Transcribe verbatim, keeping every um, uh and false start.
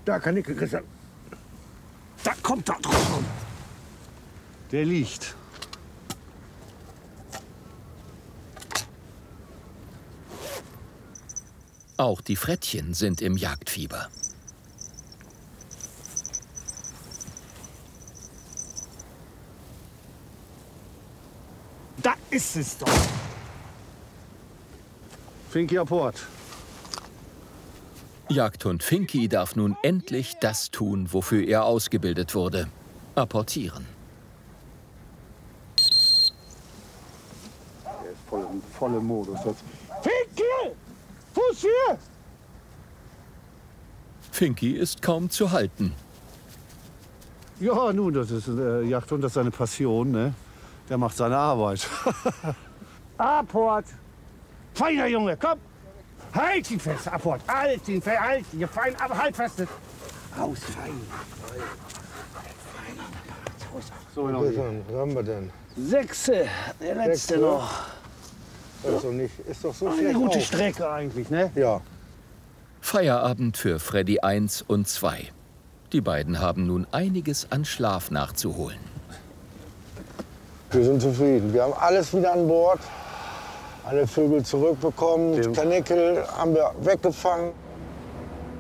Da, Karnickel, Christian. Da kommt er drauf. Der liegt. Auch die Frettchen sind im Jagdfieber. Da ist es doch. Finky Apport. Jagdhund Finky darf nun endlich das tun, wofür er ausgebildet wurde: apportieren. Der ist voll im volle Modus jetzt. Finky! Fuß hier! Finky ist kaum zu halten. Ja, nun, das ist äh, Jagdhund, das ist seine Passion, ne? Der macht seine Arbeit. Apport! Feiner Junge, komm! Halt ihn fest, Apport! Halt ihn fest, halt ihn, fein, aber halt fest! Raus, fein! So, noch Was haben wir denn? Sechse, der letzte Sechste? noch. Das ist doch, nicht, ist doch so Eine schlecht gute auch. Strecke eigentlich, ne? Ja. Feierabend für Freddy eins und zwei. Die beiden haben nun einiges an Schlaf nachzuholen. Wir sind zufrieden. Wir haben alles wieder an Bord. Alle Vögel zurückbekommen. Dem- Karnickel haben wir weggefangen.